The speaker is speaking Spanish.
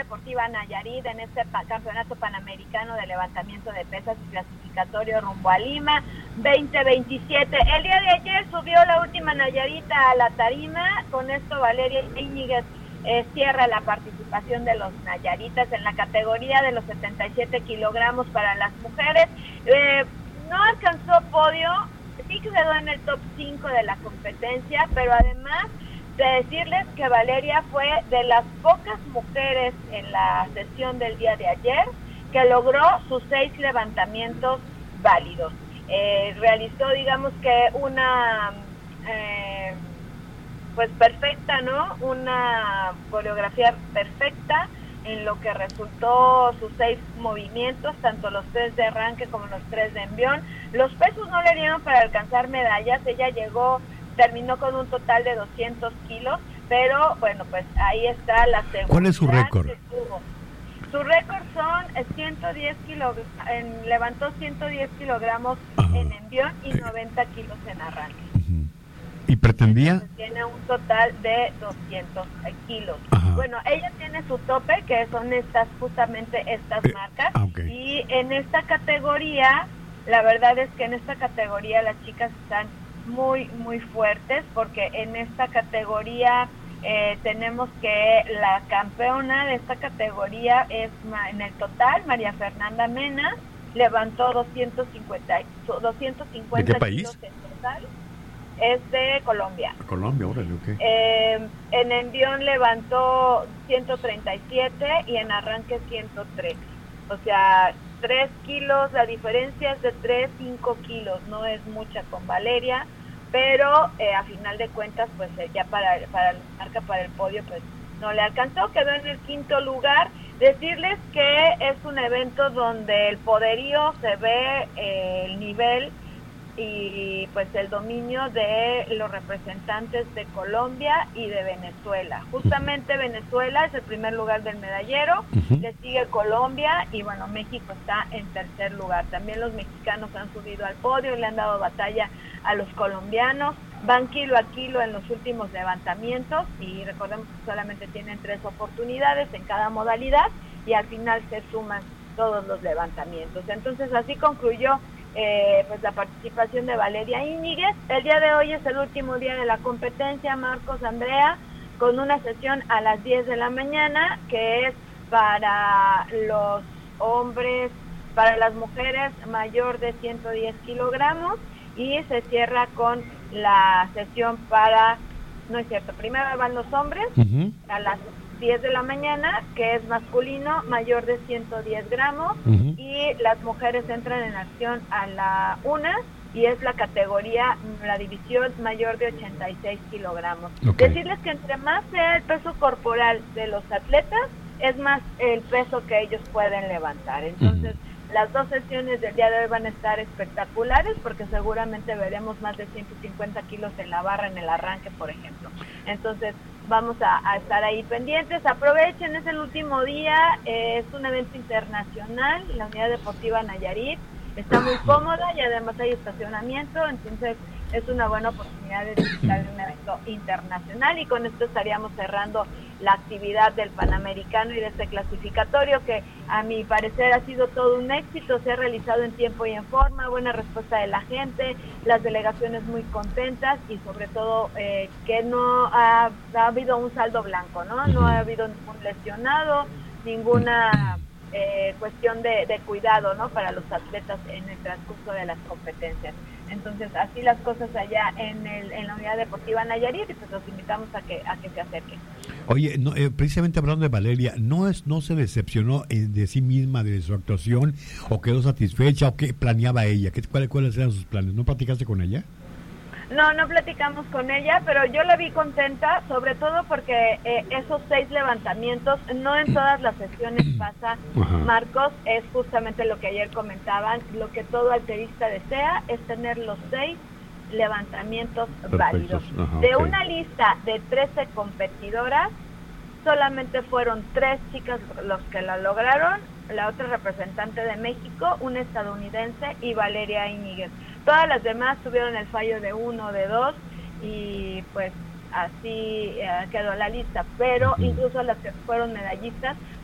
Deportiva Nayarit en este campeonato panamericano de levantamiento de pesas y clasificatorio rumbo a Lima 2027. El día de ayer subió la última Nayarita a la tarima. Con esto Valeria Íñiguez cierra la participación de los nayaritas en la categoría de los 77 kilogramos para las mujeres. No alcanzó podio, sí quedó en el top 5 de la competencia, pero además de decirles que Valeria fue de las pocas mujeres en la sesión del día de ayer que logró sus 6 levantamientos válidos. Realizó, digamos que una pues perfecta, ¿no? Una coreografía perfecta en lo que resultó sus 6 movimientos, tanto los 3 de arranque como los 3 de envión. Los pesos no le dieron para alcanzar medallas, ella terminó con un total de 200 kilos, pero bueno, pues ahí está la segunda. ¿Cuál es su récord? Su récord son 110 kilogramos, levantó 110 kilogramos en envión y 90 kilos en arranque. ¿Y pretendía? Entonces, tiene un total de 200 kilos. Bueno, ella tiene su tope, que son justamente estas marcas, okay. Y en esta categoría, la verdad es que en esta categoría las chicas están muy, muy fuertes, porque en esta categoría tenemos que la campeona de esta categoría es en el total, María Fernanda Mena, levantó 250 ¿De qué país? kilos en total. Es de Colombia. Colombia, órale, ok. En envión levantó 137 y en arranque 103. O sea, 3 kilos, la diferencia es de 5 kilos, no es mucha con Valeria, pero a final de cuentas, pues ya para la marca, para el podio, pues no le alcanzó, quedó en el 5º lugar. Decirles que es un evento donde el poderío se ve, el nivel y pues el dominio de los representantes de Colombia y de Venezuela. Justamente Venezuela es el primer lugar del medallero, le sigue Colombia y bueno, México está en tercer lugar. También los mexicanos han subido al podio y le han dado batalla a los colombianos. Van kilo a kilo en los últimos levantamientos y recordemos que solamente tienen 3 oportunidades en cada modalidad y al final se suman todos los levantamientos. Entonces así concluyó pues la participación de Valeria Íñiguez. El día de hoy es el último día de la competencia, Marcos, Andrea, con una sesión a las 10 de la mañana, que es para los hombres, para las mujeres mayor de 110 kilogramos, y se cierra con la sesión para, no es cierto, primero van los hombres a las 10 de la mañana, que es masculino, mayor de 110 gramos, y las mujeres entran en acción a la 1, y es la categoría, la división mayor de 86 kilogramos. Okay. Decirles que entre más sea el peso corporal de los atletas, es más el peso que ellos pueden levantar. Entonces, las 2 sesiones del día de hoy van a estar espectaculares, porque seguramente veremos más de 150 kilos en la barra en el arranque, por ejemplo. Entonces, vamos a estar ahí pendientes. Aprovechen, es el último día, es un evento internacional, la Unidad Deportiva Nayarit está muy cómoda y además hay estacionamiento, entonces es una buena oportunidad de visitar un evento internacional, y con esto estaríamos cerrando la actividad del Panamericano y de este clasificatorio, que a mi parecer ha sido todo un éxito, se ha realizado en tiempo y en forma, buena respuesta de la gente, las delegaciones muy contentas, y sobre todo que no ha habido un saldo blanco, no ha habido ningún lesionado, ninguna cuestión de cuidado, ¿no?, para los atletas en el transcurso de las competencias. Entonces, así las cosas allá en la Unidad Deportiva Nayarit, y pues los invitamos a que se acerquen. Oye, no, precisamente hablando de Valeria, ¿no se decepcionó de sí misma, de su actuación, o quedó satisfecha, o qué planeaba ella? ¿Cuáles eran sus planes? ¿No platicaste con ella? No platicamos con ella, pero yo la vi contenta, sobre todo porque esos 6 levantamientos, no en todas las sesiones pasa, Marcos, es justamente lo que ayer comentaban, lo que todo alterista desea es tener los 6 levantamientos válidos. De una lista de 13 competidoras, solamente fueron 3 chicas los que la lograron, la otra representante de México, una estadounidense y Valeria Íñiguez. Todas las demás tuvieron el fallo de 1 o de 2 y pues así quedó la lista, pero incluso las que fueron medallistas